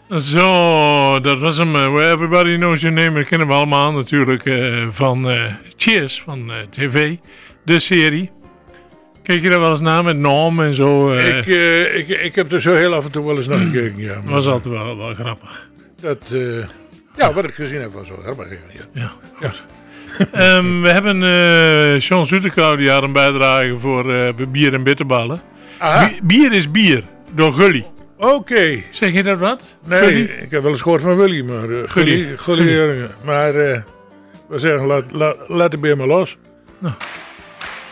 Zo, dat was hem. Where Everybody Knows Your Name. Dat kennen we allemaal natuurlijk van Cheers, van tv. De serie. Kijk je daar wel eens naar met Norm en zo? Ik heb er zo heel af en toe wel eens naar gekeken, ja. Dat was altijd wel grappig. Wat ik gezien heb was wel grappig. Ja, goed. We hebben John Zoetekou, die had een bijdrage voor bier en bitterballen. Bier is bier, door Gully. Oké. Zeg je dat wat? Nee, Gully? ik heb wel eens gehoord van Willy, maar Gully. Maar we zeggen, laat de beer maar los. Nou.